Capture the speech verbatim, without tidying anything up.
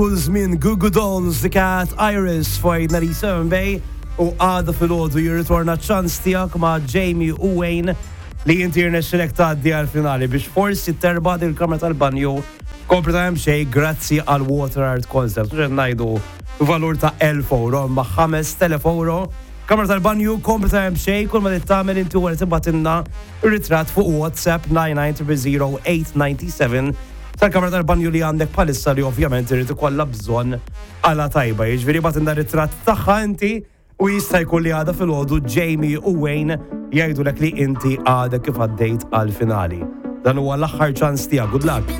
Kull żmien Goo Goo Dolls, The Cat, Iris, fajna li seven Bay u għada fil-ħodu jirritorna ċans tiegħek ma' Jamie u Wayne li jinti jirnexxilek tgħaddi għall-finali biex forsi terba' il-kamra tal-banju kompri ta' hemm xejn grazzi għal Water Art Concept. Mhux qed ngħidu valur ta' elf euro ma' ħames telef euro. Kamra tal-banju kompri ta' hemm xejn kull ma trid tagħmel inti wara tibgħatilna ir-ritratt fuq WhatsApp nine nine zero zero eight nine seven tal-kamra tal-banju li għandek bħalissa li ovvjament irid ikollha bżonn għala tajba. Jiġifieri bagħtilna ritratt tagħha inti u jista' jkun li għada fil-ħodu Jamie u Wayne jgħidulek li inti għadek kif għaddejt għall-finali. Dan huwa l-aħħar ċans tiegħek. Good luck.